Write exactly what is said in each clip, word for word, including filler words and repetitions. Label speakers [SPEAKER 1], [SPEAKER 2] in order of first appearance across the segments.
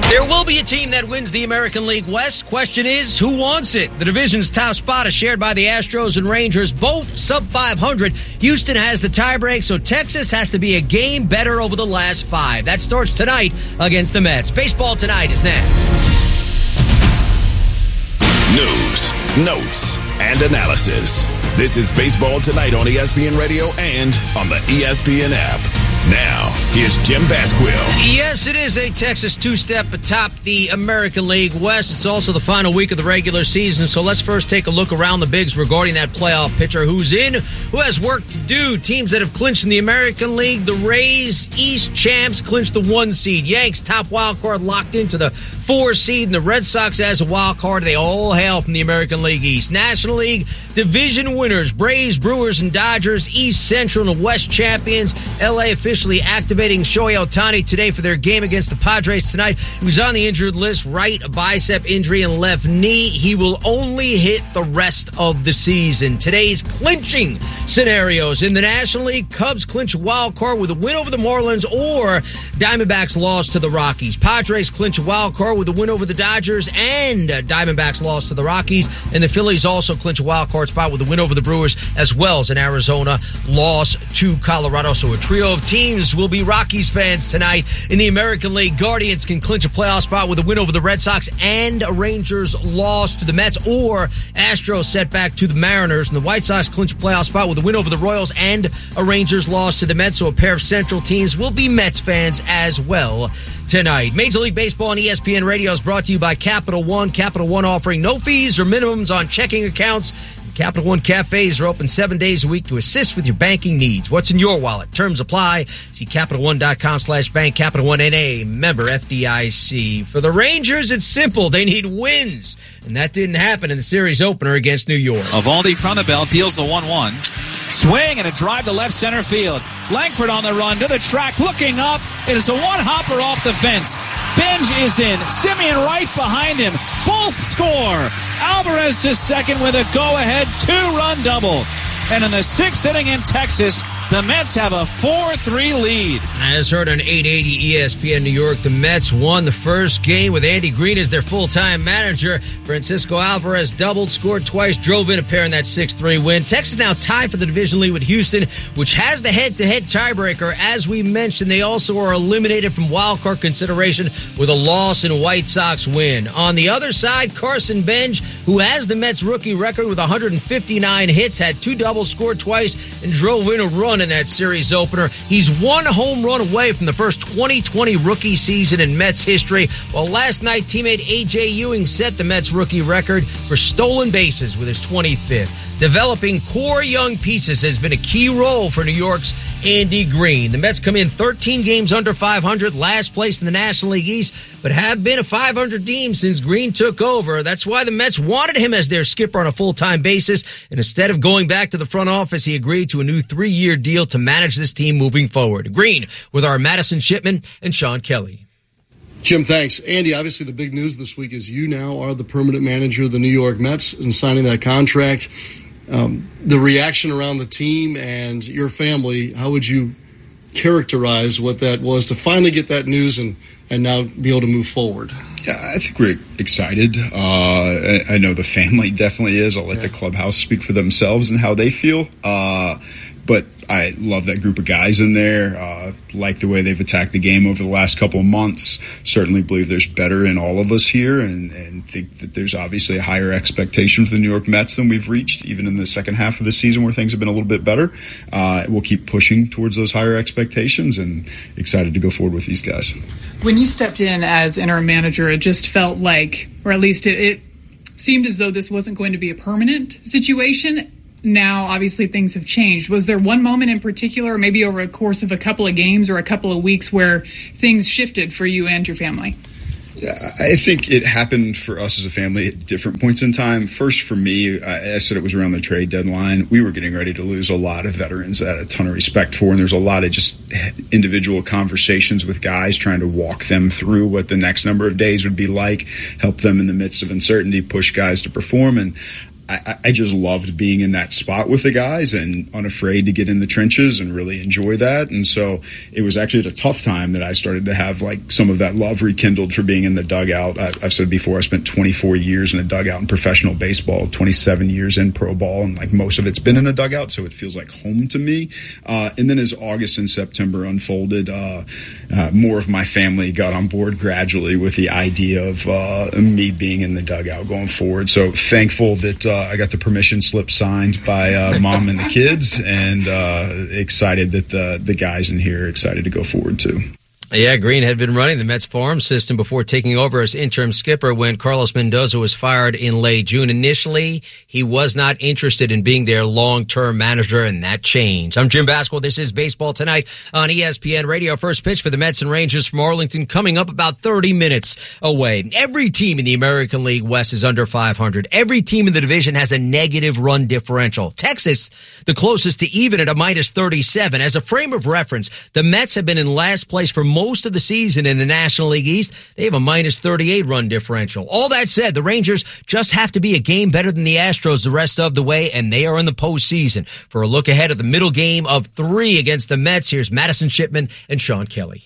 [SPEAKER 1] There will be a team that wins the American League West. Question is, who wants it? The division's top spot is shared by the Astros and Rangers, both sub five hundred. Houston has the tiebreak, so Texas has to be a game better over the last five. That starts tonight against the Mets. Baseball Tonight is next.
[SPEAKER 2] News, notes, and analysis. This is Baseball Tonight on E S P N Radio and on the E S P N app. Now, here's Jim Basquill.
[SPEAKER 1] Yes, it is a Texas two-step atop the American League West. It's also the final week of the regular season, so let's first take a look around the bigs regarding that playoff picture. Who's in? Who has work to do? Teams that have clinched in the American League. The Rays, East champs, clinched the one seed. Yanks, top wild card, locked into the four seed. And the Red Sox as a wild card. They all hail from the American League East. National League division winners, Braves, Brewers, and Dodgers. East, Central, and West champions. L A officially activating Shohei Ohtani today for their game against the Padres tonight. He was on the injured list, right bicep injury and left knee. He will only hit the rest of the season. Today's clinching scenarios in the National League: Cubs clinch a wild card with a win over the Marlins, or Diamondbacks loss to the Rockies. Padres clinch a wild card with a win over the Dodgers, and Diamondbacks loss to the Rockies. And the Phillies also clinch a wild card spot with a win over the Brewers, as well as an Arizona loss to Colorado. So a trio of teams will be Rockies fans tonight in the American League. Guardians can clinch a playoff spot with a win over the Red Sox and a Rangers loss to the Mets, or Astros setback to the Mariners. And the White Sox clinch a playoff spot with a win over the Royals and a Rangers loss to the Mets. So a pair of Central teams will be Mets fans as well tonight. Major League Baseball on E S P N Radio is brought to you by Capital One. Capital One offering no fees or minimums on checking accounts. Capital One cafes are open seven days a week to assist with your banking needs. What's in your wallet? Terms apply. See Capital One dot com slash bank. Capital One N A, member F D I C. For the Rangers, it's simple. They need wins. And that didn't happen in the series opener against New York.
[SPEAKER 3] Eovaldi from the belt deals the one one. Swing and a drive to left center field. Langford on the run to the track, looking up. It is a one-hopper off the fence. Benj is in. Simeon right behind him. Both score. Alvarez to second with a go-ahead two-run double. And in the sixth inning in Texas, the Mets have a four three lead.
[SPEAKER 1] As heard on eight eighty E S P N New York, the Mets won the first game with Andy Green as their full-time manager. Francisco Alvarez doubled, scored twice, drove in a pair in that six three win. Texas now tied for the division lead with Houston, which has the head-to-head tiebreaker. As we mentioned, they also are eliminated from wildcard consideration with a loss and White Sox win. On the other side, Carson Benj, who has the Mets rookie record with one hundred fifty-nine hits, had two doubles, scored twice, and drove in a run in that series opener. He's one home run away from the first twenty twenty rookie season in Mets history, while last night teammate A J Ewing set the Mets rookie record for stolen bases with his twenty-fifth. Developing core young pieces has been a key role for New York's Andy Green. The Mets come in thirteen games under five hundred, last place in the National League East, but have been a five hundred team since Green took over. That's why the Mets wanted him as their skipper on a full-time basis, and instead of going back to the front office, he agreed to a new three-year deal to manage this team moving forward. Green with our Madison Shipman and Sean Kelly.
[SPEAKER 4] Jim, thanks. Andy, obviously the big news this week is you now are the permanent manager of the New York Mets and signing that contract. Um, the reaction around the team and your family, how would you characterize what that was to finally get that news and, and now be able to move forward?
[SPEAKER 5] Yeah, I think we're excited. Uh, I, I know the family definitely is. I'll let yeah. the clubhouse speak for themselves and how they feel. Uh, but I love that group of guys in there. Uh, like the way they've attacked the game over the last couple of months. Certainly believe there's better in all of us here, and, and think that there's obviously a higher expectation for the New York Mets than we've reached, even in the second half of the season where things have been a little bit better. Uh, we'll keep pushing towards those higher expectations, and excited to go forward with these guys.
[SPEAKER 6] When you stepped in as interim manager, it just felt like, or at least it, it seemed as though this wasn't going to be a permanent situation. Now, obviously, things have changed. Was there one moment in particular, maybe over a course of a couple of games or a couple of weeks, where things shifted for you and your family?
[SPEAKER 5] Yeah, I think it happened for us as a family at different points in time. First, for me, I said it was around the trade deadline. We were getting ready to lose a lot of veterans that I had a ton of respect for, and there's a lot of just individual conversations with guys trying to walk them through what the next number of days would be like, help them in the midst of uncertainty, push guys to perform. And I, I just loved being in that spot with the guys and unafraid to get in the trenches and really enjoy that. And so it was actually at a tough time that I started to have like some of that love rekindled for being in the dugout. I, I've said before, I spent twenty-four years in a dugout in professional baseball, twenty-seven years in pro ball, and like most of it's been in a dugout, so it feels like home to me. Uh, and then as August and September unfolded, uh, uh, more of my family got on board gradually with the idea of uh, me being in the dugout going forward. So thankful that uh, I got the permission slip signed by uh, mom and the kids, and uh, excited that the, the guys in here are excited to go forward too.
[SPEAKER 1] Yeah, Green had been running the Mets farm system before taking over as interim skipper when Carlos Mendoza was fired in late June. Initially, he was not interested in being their long-term manager, and that changed. I'm Jim Basquill. This is Baseball Tonight on E S P N Radio. First pitch for the Mets and Rangers from Arlington coming up about thirty minutes away. Every team in the American League West is under five hundred. Every team in the division has a negative run differential. Texas, the closest to even at a minus thirty-seven. As a frame of reference, the Mets have been in last place for most of the season in the National League East. They have a minus thirty-eight run differential. All that said, the Rangers just have to be a game better than the Astros the rest of the way, and they are in the postseason. For a look ahead of the middle game of three against the Mets, here's Madison Shipman and Sean Kelly.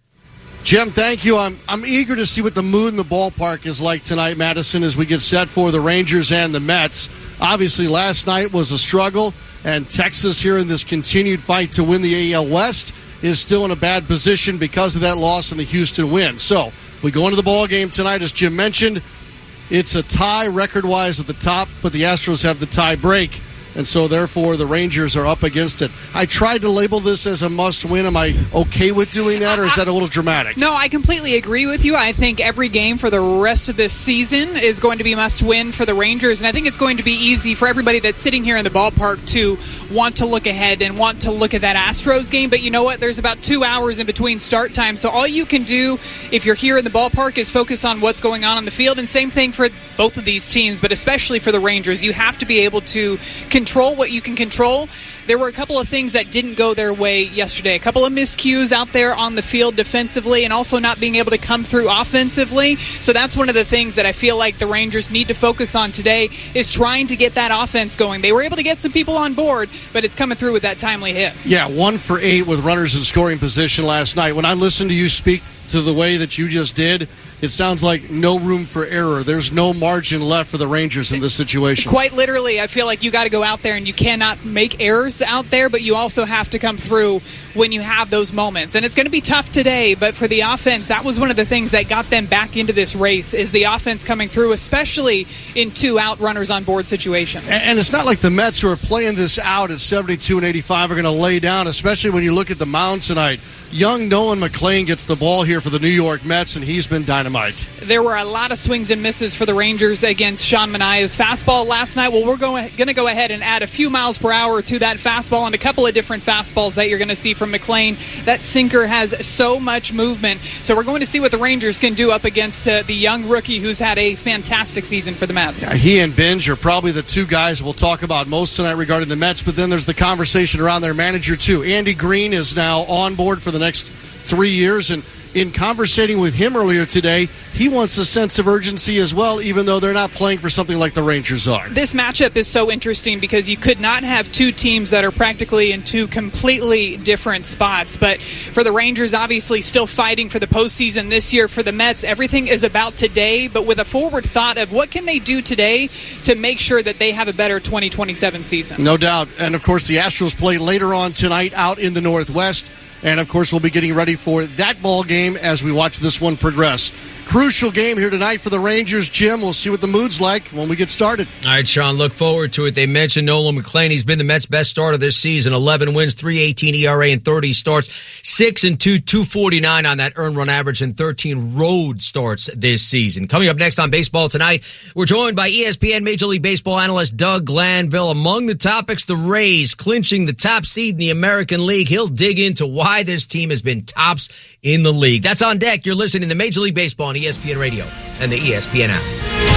[SPEAKER 4] Jim, thank you. I'm I'm eager to see what the mood in the ballpark is like tonight, Madison, as we get set for the Rangers and the Mets. Obviously, last night was a struggle, and Texas here in this continued fight to win the A L West is still in a bad position because of that loss and the Houston win. So we go into the ball game tonight, as Jim mentioned. It's a tie record-wise at the top, but the Astros have the tie break, and so therefore the Rangers are up against it. I tried to label this as a must-win. Am I okay with doing that, or is that a little dramatic?
[SPEAKER 6] No, I completely agree with you. I think every game for the rest of this season is going to be must-win for the Rangers, and I think it's going to be easy for everybody that's sitting here in the ballpark to want to look ahead and want to look at that Astros game. But you know what? There's about two hours in between start time, so all you can do if you're here in the ballpark is focus on what's going on on the field, and same thing for both of these teams, but especially for the Rangers. You have to be able to control what you can control. There were a couple of things that didn't go their way yesterday. A couple of miscues out there on the field defensively, and also not being able to come through offensively. So that's one of the things that I feel like the Rangers need to focus on today, is trying to get that offense going. They were able to get some people on board, but it's coming through with that timely hit.
[SPEAKER 4] Yeah, one for eight with runners in scoring position last night. When I listened to you speak to the way that you just did, it sounds like no room for error. There's no margin left for the Rangers in this situation.
[SPEAKER 6] Quite literally, I feel like you got to go out there and you cannot make errors out there, but you also have to come through when you have those moments. And it's going to be tough today, but for the offense, that was one of the things that got them back into this race, is the offense coming through, especially in two out runners on board situations.
[SPEAKER 4] And, and it's not like the Mets, who are playing this out at seventy-two and eighty-five, are going to lay down, especially when you look at the mound tonight. Young Nolan McLean gets the ball here for the New York Mets, and he's been dynamite.
[SPEAKER 6] There were a lot of swings and misses for the Rangers against Sean Manaea's fastball last night. Well, we're going to go ahead and add a few miles per hour to that fastball, and a couple of different fastballs that you're going to see from McLean. That sinker has so much movement. So we're going to see what the Rangers can do up against uh, the young rookie who's had a fantastic season for the Mets.
[SPEAKER 4] Yeah, he and Binge are probably the two guys we'll talk about most tonight regarding the Mets, but then there's the conversation around their manager, too. Andy Green is now on board for the next three years, and in conversating with him earlier today, he wants a sense of urgency as well, even though they're not playing for something like the Rangers are.
[SPEAKER 6] This matchup is so interesting because you could not have two teams that are practically in two completely different spots. But for the Rangers, obviously still fighting for the postseason this year. For the Mets, everything is about today, but with a forward thought of what can they do today to make sure that they have a better twenty twenty-seven season.
[SPEAKER 4] No doubt. And, of course, the Astros play later on tonight out in the Northwest. And, of course, we'll be getting ready for that ball game as we watch this one progress. Crucial game here tonight for the Rangers. Jim, we'll see what the mood's like when we get started.
[SPEAKER 1] All right, Sean, look forward to it. They mentioned Nolan McLean. He's been the Mets' best starter this season. eleven wins, three eighteen E R A, and thirty starts. six and two, two forty-nine on that earned run average, and thirteen road starts this season. Coming up next on Baseball Tonight, we're joined by E S P N Major League Baseball analyst Doug Glanville. Among the topics, the Rays clinching the top seed in the American League. He'll dig into why this team has been tops in the league. That's on deck. You're listening to Major League Baseball on E S P N Radio and the E S P N app.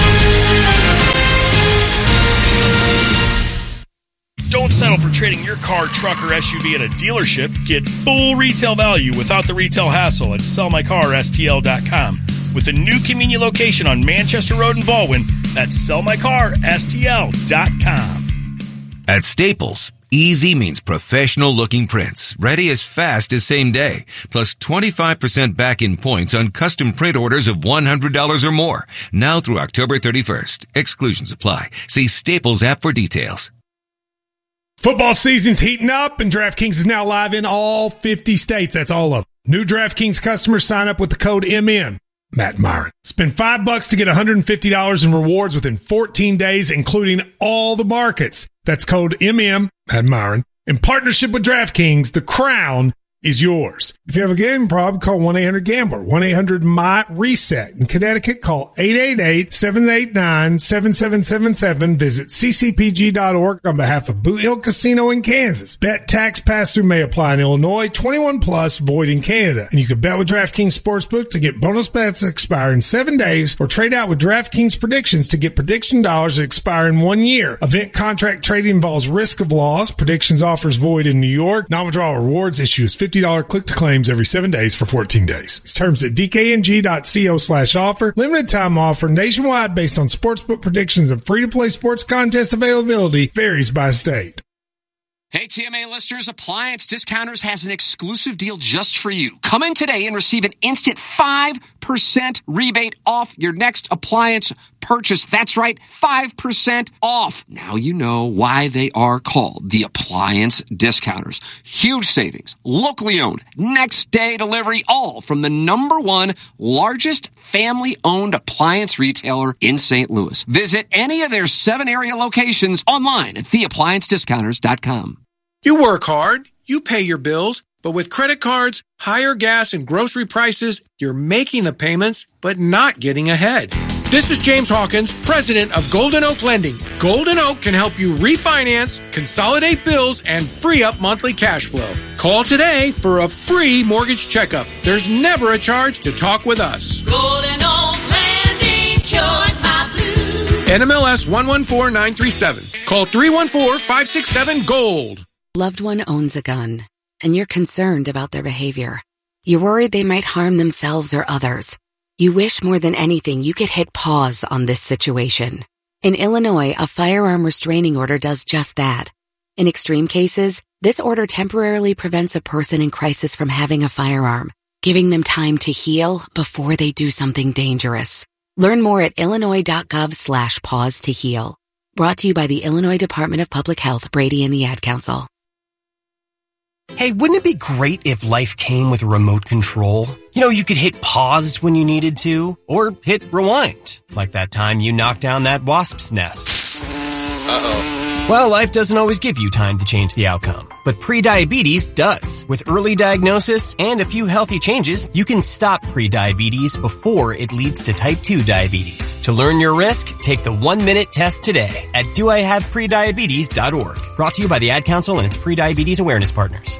[SPEAKER 7] Don't settle for trading your car, truck, or S U V at a dealership. Get full retail value without the retail hassle at sell my car S T L dot com. with a new convenient location on Manchester Road in Baldwin. That's sell my car S T L dot com.
[SPEAKER 8] At Staples, easy means professional-looking prints, ready as fast as same day, plus twenty-five percent back-in points on custom print orders of one hundred dollars or more. Now through October thirty-first. Exclusions apply. See Staples app for details.
[SPEAKER 9] Football season's heating up, and DraftKings is now live in all fifty states. That's all of them. New DraftKings customers sign up with the code M M. Matt Myron. Spend five bucks to get one hundred fifty dollars in rewards within fourteen days, including all the markets. That's code M M, Matt Myron. In partnership with DraftKings, the crown is yours. If you have a gambling problem, call one eight hundred gambler, one eight hundred M Y reset. In Connecticut, call eight eight eight, seven eight nine, seven seven seven seven. Visit c c p g dot org on behalf of Boot Hill Casino in Kansas. Bet tax pass-through may apply in Illinois, twenty-one plus, void in Canada. And you can bet with DraftKings Sportsbook to get bonus bets that expire in seven days or trade out with DraftKings predictions to get prediction dollars that expire in one year. Event contract trading involves risk of loss. Predictions offers void in New York. Non-withdrawal rewards issues fifty dollars click-to-claims every seven days for fourteen days. It's terms at d k n g dot co slash offer. Limited time offer nationwide based on sportsbook predictions and free-to-play sports contest availability varies by state.
[SPEAKER 10] Hey, T M A listeners, Appliance Discounters has an exclusive deal just for you. Come in today and receive an instant five percent rebate off your next appliance purchase. That's right, five percent off. Now you know why they are called the Appliance Discounters. Huge savings, locally owned, next day delivery, all from the number one largest family-owned appliance retailer in Saint Louis. Visit any of their seven area locations online at the appliance discounters dot com.
[SPEAKER 11] You work hard, you pay your bills, but with credit cards, higher gas and grocery prices, you're making the payments, but not getting ahead. This is James Hawkins, president of Golden Oak Lending. Golden Oak can help you refinance, consolidate bills, and free up monthly cash flow. Call today for a free mortgage checkup. There's never a charge to talk with us.
[SPEAKER 12] Golden Oak Lending cured my blues.
[SPEAKER 11] N M L S one one four nine three seven. Call three one four, five six seven, GOLD.
[SPEAKER 13] Loved one owns a gun, and you're concerned about their behavior. You're worried they might harm themselves or others. You wish more than anything you could hit pause on this situation. In Illinois, a firearm restraining order does just that. In extreme cases, this order temporarily prevents a person in crisis from having a firearm, giving them time to heal before they do something dangerous. Learn more at illinois.gov slash pause to heal. Brought to you by the Illinois Department of Public Health, Brady and the Ad Council.
[SPEAKER 14] Hey, wouldn't it be great if life came with a remote control? You know, you could hit pause when you needed to, or hit rewind, like that time you knocked down that wasp's nest. Uh-oh. Well, life doesn't always give you time to change the outcome, but prediabetes does. With early diagnosis and a few healthy changes, you can stop prediabetes before it leads to type two diabetes. To learn your risk, take the one-minute test today at do I have prediabetes dot org. Brought to you by the Ad Council and its prediabetes awareness partners.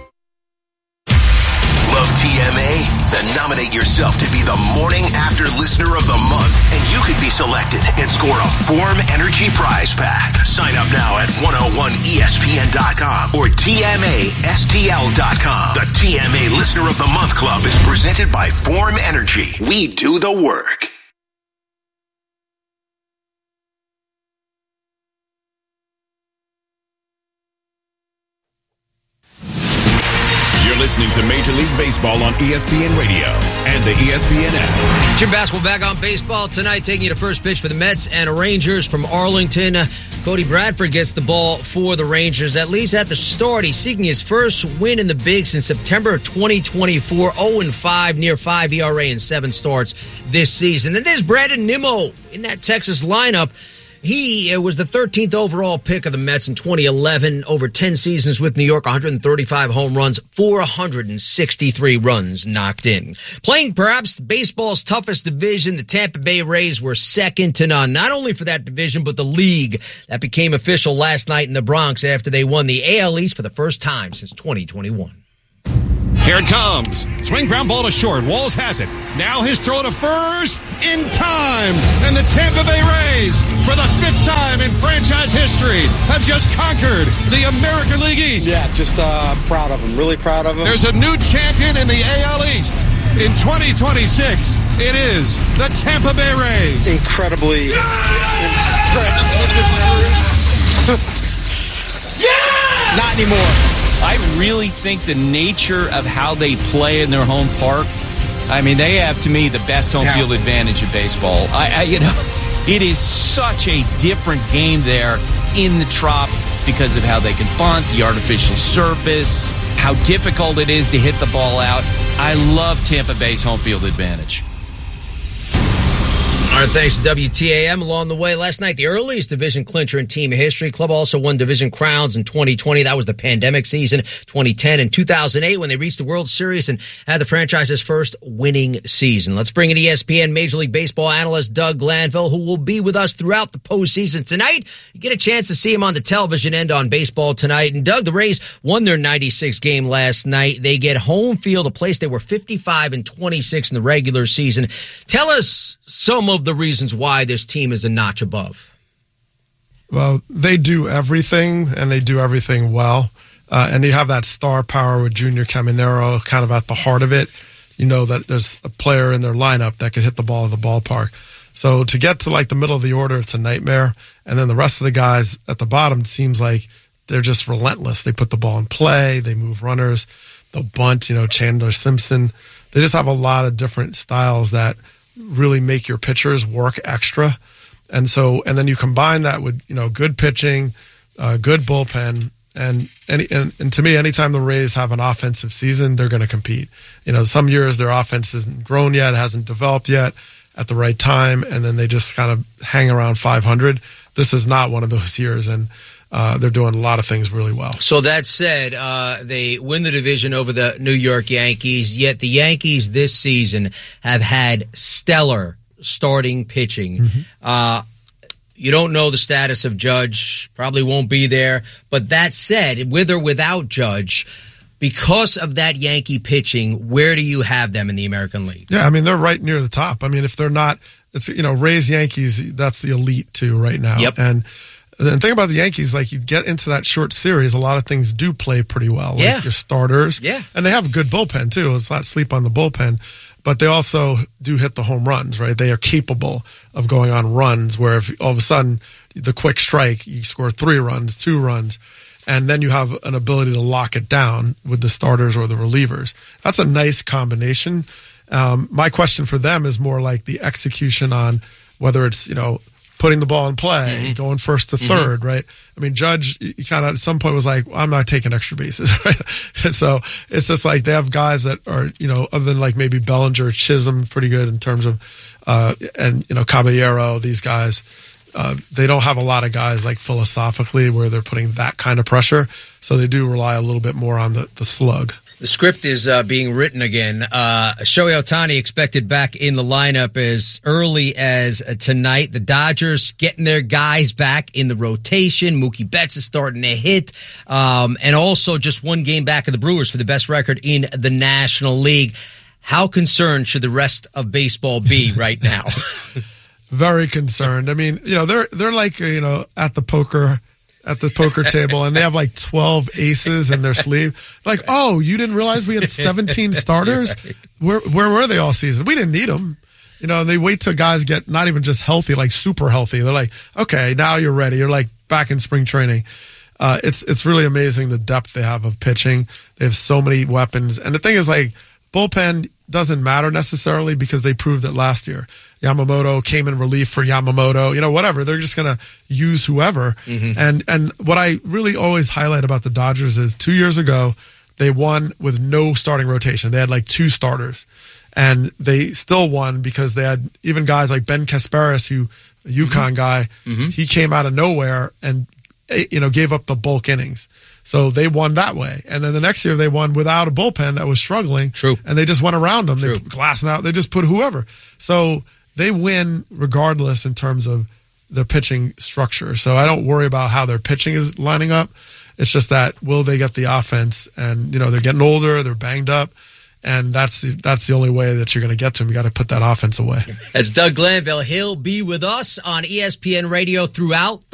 [SPEAKER 2] Love T M A? Then nominate yourself to be the Morning After Listener of the Month, and you could be selected and score a Form Energy prize pack. Sign up now at one oh one E S P N dot com or T M A S T L dot com. The T M A Listener of the Month Club is presented by Form Energy. We do the work. Listening to Major League Baseball on E S P N Radio and the E S P N app.
[SPEAKER 1] Jim Basketball back on baseball tonight, taking you to first pitch for the Mets and Rangers from Arlington. Uh, Cody Bradford gets the ball for the Rangers, at least at the start. He's seeking his first win in the Bigs since September of twenty twenty-four. oh and five, near five E R A in seven starts this season. Then there's Brandon Nimmo in that Texas lineup. He was the thirteenth overall pick of the Mets in twenty eleven, over ten seasons with New York, one hundred thirty-five home runs, four hundred sixty-three runs knocked in. Playing perhaps baseball's toughest division, the Tampa Bay Rays were second to none, not only for that division, but the league. That became official last night in the Bronx after they won the A L East for the first time since twenty twenty-one.
[SPEAKER 15] Here it comes. Swing ground ball to short. Walls has it. Now his throw to first in time. And the Tampa Bay Rays, for the fifth time in franchise history, have just conquered the American League East.
[SPEAKER 16] Yeah, just uh, proud of him. Really proud of him.
[SPEAKER 15] There's a new champion in the A L East. In twenty twenty-six, It is the Tampa Bay Rays.
[SPEAKER 16] Incredibly.
[SPEAKER 15] Yeah!
[SPEAKER 14] Not anymore. I really think the nature of how they play in their home park, I mean, they have, to me, the best home field advantage in baseball. I, I, you know, it is such a different game there in the Trop because of how they can bunt, the artificial surface, how difficult it is to hit the ball out. I love Tampa Bay's home field advantage.
[SPEAKER 1] All right, thanks to W T A M. Along the way last night, the earliest division clincher in team history. Club also won division crowns in twenty twenty. That was the pandemic season. twenty ten and two thousand eight when they reached the World Series and had the franchise's first winning season. Let's bring in E S P N Major League Baseball analyst Doug Glanville, who will be with us throughout the postseason tonight. You get a chance to see him on the television end on Baseball Tonight. And Doug, the Rays won their ninety-sixth game last night. They get home field, a place they were fifty-five and twenty-six in the regular season. Tell us some of the reasons why this team is a notch above.
[SPEAKER 17] Well, they do everything, and they do everything well. Uh, and you have that star power with Junior Caminero kind of at the heart of it. You know that there's a player in their lineup that could hit the ball at the ballpark. So to get to like the middle of the order, it's a nightmare. And then the rest of the guys at the bottom, it seems like they're just relentless. They put the ball in play. They move runners. They'll bunt, you know, Chandler Simpson. They just have a lot of different styles that really make your pitchers work extra. And so, and then you combine that with, you know, good pitching, uh, good bullpen, and any, and, and to me, anytime the Rays have an offensive season, they're going to compete. You know, some years their offense isn't grown yet, hasn't developed yet at the right time, and then they just kind of hang around five hundred. This is not one of those years, and Uh, they're doing a lot of things really well.
[SPEAKER 1] So that said, uh, they win the division over the New York Yankees, yet the Yankees this season have had stellar starting pitching. Mm-hmm. Uh, you don't know the status of Judge, probably won't be there. But that said, with or without Judge, because of that Yankee pitching, where do you have them in the American League?
[SPEAKER 17] Yeah, I mean, they're right near the top. I mean, if they're not, it's, you know, Rays, Yankees, that's the elite two right now.
[SPEAKER 1] Yep.
[SPEAKER 17] And the thing about the Yankees, like you get into that short series, a lot of things do play pretty well. Like
[SPEAKER 1] yeah.
[SPEAKER 17] your starters.
[SPEAKER 1] Yeah.
[SPEAKER 17] And they have a good bullpen too. Let's not sleep on the bullpen. But they also do hit the home runs, right? They are capable of going on runs where if all of a sudden the quick strike, you score three runs, two runs, and then you have an ability to lock it down with the starters or the relievers. That's a nice combination. Um, my question for them is more like the execution on whether it's, you know, putting the ball in play, mm-hmm. going first to third, mm-hmm. right? I mean, Judge, he kind of at some point was like, well, I'm not taking extra bases, right? And so it's just like they have guys that are, you know, other than like maybe Bellinger, Chisholm, pretty good in terms of, uh, and, you know, Caballero, these guys, uh, they don't have a lot of guys like philosophically where they're putting that kind of pressure. So they do rely a little bit more on the, the slug.
[SPEAKER 1] The script is uh, being written again. Uh, Shohei Ohtani expected back in the lineup as early as uh, tonight. The Dodgers getting their guys back in the rotation. Mookie Betts is starting to hit. Um, and also just one game back of the Brewers for the best record in the National League. How concerned should the rest of baseball be right now?
[SPEAKER 17] Very concerned. I mean, you know, they're they're like, you know, at the poker at the poker table, and they have like twelve aces in their sleeve. Like, oh, you didn't realize we had seventeen starters? Where where were they all season? We didn't need them. You know, they wait till guys get not even just healthy, like super healthy. They're like, okay, now you're ready. You're like back in spring training. Uh, it's it's really amazing the depth they have of pitching. They have so many weapons. And the thing is, like, bullpen doesn't matter necessarily because they proved it last year. Yamamoto came in relief for Yamamoto, you know, whatever. They're just going to use whoever. Mm-hmm. And and what I really always highlight about the Dodgers is two years ago, they won with no starting rotation. They had like two starters. And they still won because they had even guys like Ben Kasparis, who a UConn mm-hmm. guy, mm-hmm. he came out of nowhere and, you know, gave up the bulk innings. So they won that way. And then the next year they won without a bullpen that was struggling.
[SPEAKER 1] True.
[SPEAKER 17] And they just went around them.
[SPEAKER 1] True.
[SPEAKER 17] They put glassing out. They just put whoever. So they win regardless in terms of their pitching structure. So I don't worry about how their pitching is lining up. It's just that will they get the offense? And, you know, they're getting older. They're banged up. And that's the, that's the only way that you're going to get to them. You got to put that offense away.
[SPEAKER 1] As Doug Glanville, he'll be with us on E S P N Radio throughout